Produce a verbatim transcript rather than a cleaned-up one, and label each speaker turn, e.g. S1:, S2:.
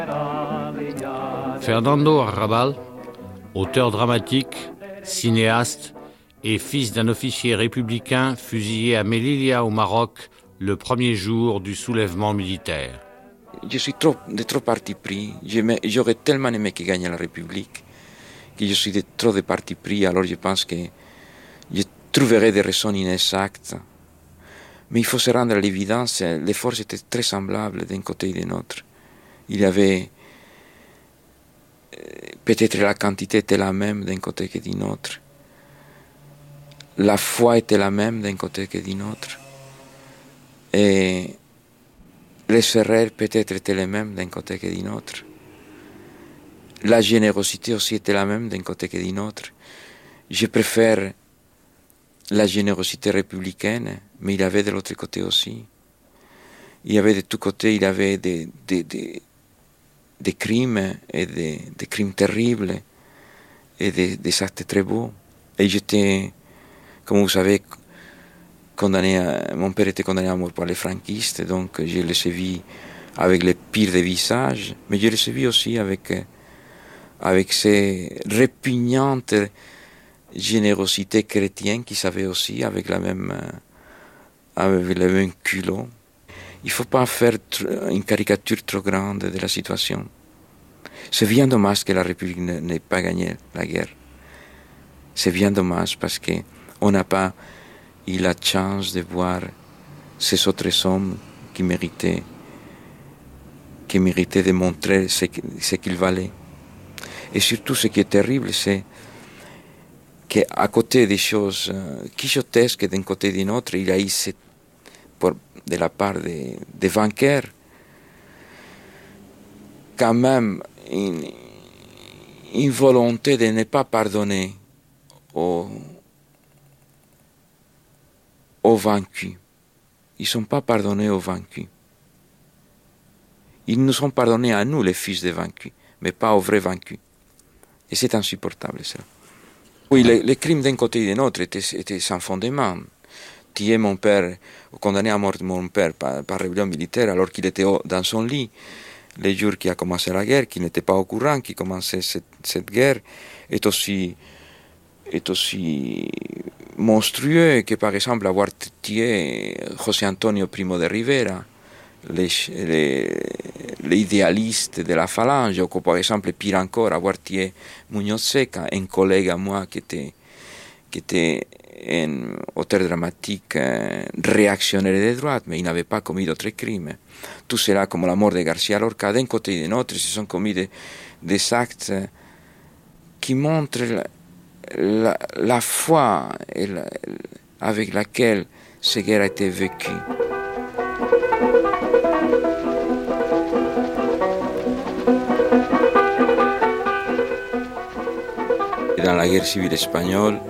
S1: Fernando Arrabal, auteur dramatique, cinéaste et fils d'un officier républicain fusillé à Melilla au Maroc le premier jour du soulèvement militaire.
S2: Je suis trop, de trop parti pris. J'aurais tellement aimé qu'il gagne la République que je suis de trop de parti pris. Alors je pense que je trouverai des raisons inexactes. Mais il faut se rendre à l'évidence, les forces étaient très semblables d'un côté et de l'autre. Il y avait peut-être la quantité était la même d'un côté que d'un autre. La foi était la même d'un côté que d'un autre. Et les erreurs peut-être étaient les mêmes d'un côté que d'un autre. La générosité aussi était la même d'un côté que d'un autre. Je préfère la générosité républicaine, mais il y avait de l'autre côté aussi. Il y avait de tous côtés, il y avait des, des, des, des crimes, et des, des crimes terribles, et des, des actes très beaux. Et j'étais, comme vous savez, condamné à, mon père était condamné à mort par les franquistes, donc je l'ai suivi avec le pire des visages, mais je l'ai suivi aussi avec, avec ces répugnantes générosité chrétienne qui savait aussi avec la même avec le même culot. Il ne faut pas faire une caricature trop grande de la situation. C'est bien dommage que la République n'ait pas gagné la guerre. C'est bien dommage parce qu'on n'a pas eu la chance de voir ces autres hommes qui méritaient, qui méritaient de montrer ce, ce qu'ils valaient. Et surtout, ce qui est terrible, c'est qu'à côté des choses quixotesques d'un côté et d'un autre, il y a eu cette, pour, de la part des, des vainqueurs quand même une, une volonté de ne pas pardonner aux, aux vaincus. Ils ne sont pas pardonnés aux vaincus. Ils nous sont pardonnés à nous, les fils des vaincus, mais pas aux vrais vaincus. Et c'est insupportable, ça. Oui, les, les crimes d'un côté et de l'autre étaient, étaient sans fondement. Tuer mon père, ou condamner à mort mon père par, par rébellion militaire alors qu'il était dans son lit, les jours qui a commencé la guerre, qui n'était pas au courant, qui commençait cette, cette guerre, est aussi, est aussi monstrueux que, par exemple, avoir tué José Antonio Primo de Rivera, l'idéaliste de la Phalange, ou par exemple, pire encore, avoir tué Muñoz Seca, un collègue à moi qui était, qui était un auteur dramatique euh, réactionnaire de droite, mais il n'avait pas commis d'autres crimes. Tout cela, comme la mort de García Lorca, d'un côté et de l'autre, se sont commis des, des actes qui montrent la, la, la foi et la, avec laquelle cette guerre a été vécue. Dans la guerre civile espagnole,